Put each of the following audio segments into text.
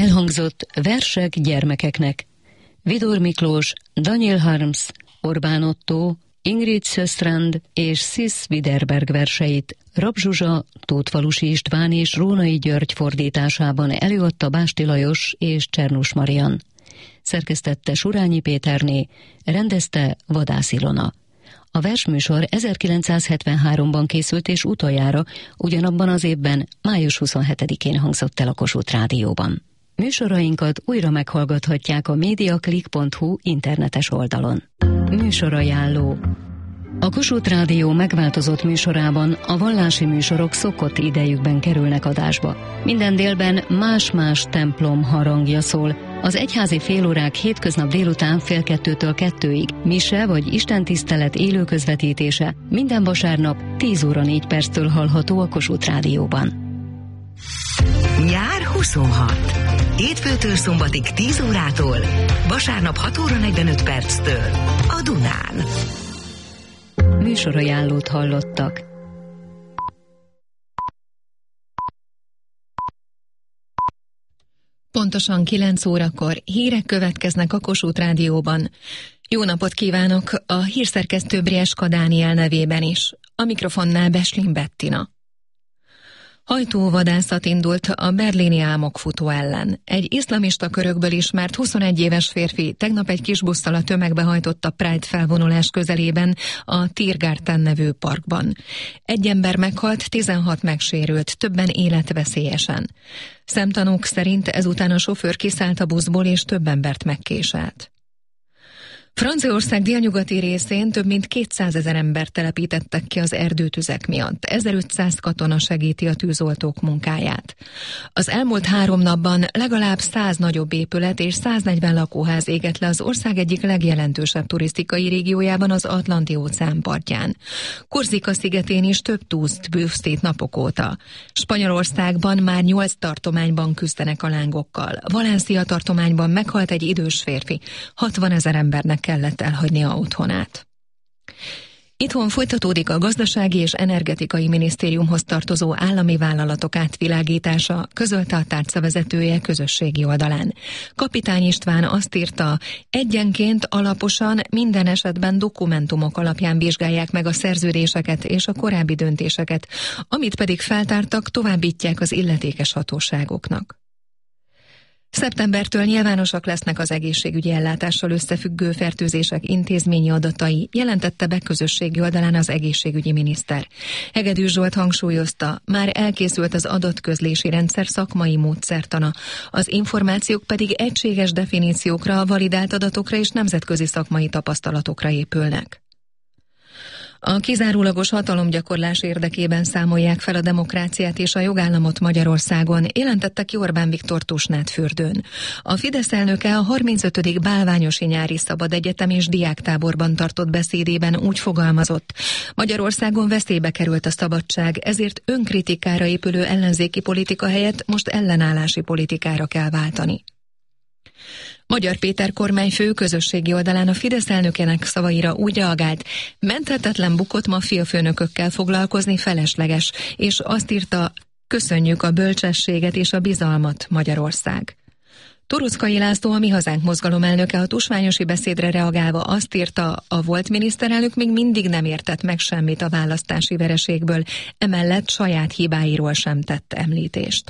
Elhangzott Versek gyermekeknek. Vidor Miklós, Daniel Harms, Orbán Otto, Ingrid Sjöstrand és Sis Widerberg verseit Rabb Zsuzsa, Tótfalusi István és Rónai György fordításában előadta Básti Lajos és Csernus Marian. Szerkesztette Surányi Péterné, rendezte Vadász Ilona. A versműsor 1973-ban készült és utoljára ugyanabban az évben, május 27-én hangzott el a Kossuth Rádióban. Műsorainkat újra meghallgathatják a mediaclick.hu internetes oldalon. Műsorajánló. A Kossuth Rádió megváltozott műsorában a vallási műsorok szokott idejükben kerülnek adásba. Minden délben más-más templom harangja szól. Az egyházi félórák hétköznap délután 1:30-től 2-ig, mise vagy istentisztelet élő közvetítése minden vasárnap 10 óra 4 perctől hallható a Kossuth Rádióban. Nyár 26. Hétfőtől szombatig 10 órától, vasárnap 6 óra 45 perctől a Dunán. Műsorajánlót hallottak. Pontosan 9 órakor hírek következnek a Kossuth Rádióban. Jó napot kívánok a hírszerkesztő Brieska Dániel nevében is. A mikrofonnál Beslin Bettina. Hajtóvadászat indult a berlini álmokfutó ellen. Egy iszlamista körökből ismert 21 éves férfi tegnap egy kis busszal a tömegbe hajtott a Pride felvonulás közelében a Tiergarten nevű parkban. Egy ember meghalt, 16 megsérült, többen életveszélyesen. Szemtanúk szerint ezután a sofőr kiszállt a buszból és több embert megkéselt. Franciaország délnyugati részén több mint 200 000 embert telepítettek ki az erdőtüzek miatt. 1500 katona segíti a tűzoltók munkáját. Az elmúlt 3 napban legalább 100 nagyobb épület és 140 lakóház égett le az ország egyik legjelentősebb turisztikai régiójában, az Atlanti-óceán partján. Korzika szigetén is több túszt pusztít napok óta. Spanyolországban már 8 tartományban küzdenek a lángokkal. Valencia tartományban meghalt egy idős férfi. 60 000 embernek kellett elhagynia otthonát. Itthon folytatódik a Gazdasági és Energetikai Minisztériumhoz tartozó állami vállalatok átvilágítása, közölte a tárca vezetője közösségi oldalán. Kapitány István azt írta, egyenként alaposan minden esetben dokumentumok alapján vizsgálják meg a szerződéseket és a korábbi döntéseket, amit pedig feltártak, továbbítják az illetékes hatóságoknak. Szeptembertől nyilvánosak lesznek az egészségügyi ellátással összefüggő fertőzések intézményi adatai, jelentette be közösségi oldalán az egészségügyi miniszter. Hegedűs Zsolt hangsúlyozta, már elkészült az adatközlési rendszer szakmai módszertana, az információk pedig egységes definíciókra, validált adatokra és nemzetközi szakmai tapasztalatokra épülnek. A kizárólagos hatalomgyakorlás érdekében számolják fel a demokráciát és a jogállamot Magyarországon, jelentette ki Orbán Viktor Tusnádfürdőn. A Fidesz elnöke a 35. Bálványosi Nyári Szabad Egyetem és diáktáborban tartott beszédében úgy fogalmazott: Magyarországon veszélybe került a szabadság, ezért önkritikára épülő ellenzéki politika helyett most ellenállási politikára kell váltani. Magyar Péter kormányfő közösségi oldalán a Fidesz elnökének szavaira úgy reagált, menthetetlen bukott maffiafőnökökkel foglalkozni felesleges, és azt írta, köszönjük a bölcsességet és a bizalmat, Magyarország. Toroczkai László, a Mi Hazánk mozgalom elnöke a tusványosi beszédre reagálva azt írta, a volt miniszterelnök még mindig nem értett meg semmit a választási vereségből, emellett saját hibáiról sem tett említést.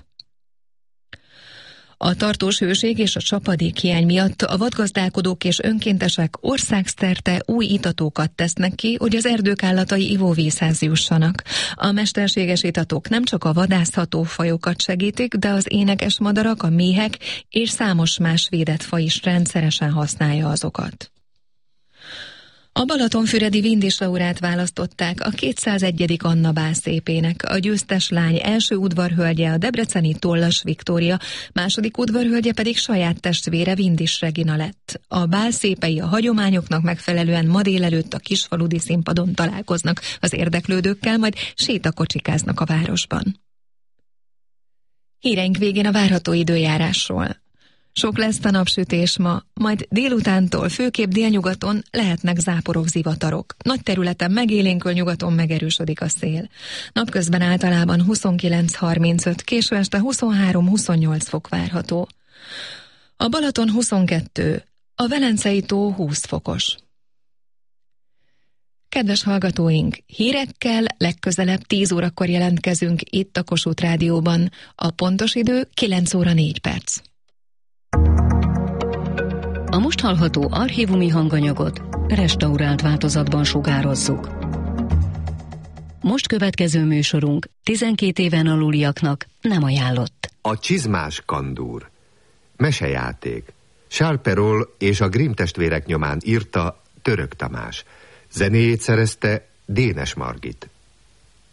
A tartós hőség és a csapadék hiány miatt a vadgazdálkodók és önkéntesek országszerte új itatókat tesznek ki, hogy az erdők állatai ivóvízhez jussanak. A mesterséges itatók nem csak a vadászható fajokat segítik, de az énekes madarak, a méhek és számos más védett faj is rendszeresen használja azokat. A Balatonfüredi Windislaurát választották a 201. Anna bálszépének. A győztes lány első udvarhölgye a debreceni Tollas Viktória, második udvarhölgye pedig saját testvére Windis Regina lett. A bálszépei a hagyományoknak megfelelően ma délelőtt a Kisfaludi színpadon találkoznak az érdeklődőkkel, majd sétakocsikáznak a városban. Híreink végén a várható időjárásról. Sok lesz a napsütés ma, majd délutántól főképp délnyugaton lehetnek záporok, zivatarok. Nagy területen megélénkül, nyugaton megerősödik a szél. Napközben általában 29-35, késő este 23-28 fok várható. A Balaton 22, a Velencei tó 20 fokos. Kedves hallgatóink, hírekkel legközelebb 10 órakor jelentkezünk itt a Kossuth Rádióban. A pontos idő 9 óra 4 perc. A most hallható archívumi hanganyagot restaurált változatban sugározzuk. Most következő műsorunk 12 éven aluliaknak nem ajánlott. A csizmás kandúr. Mesejáték. Charles Perrault és a Grimm testvérek nyomán írta Török Tamás. Zenéjét szerezte Dénes Margit.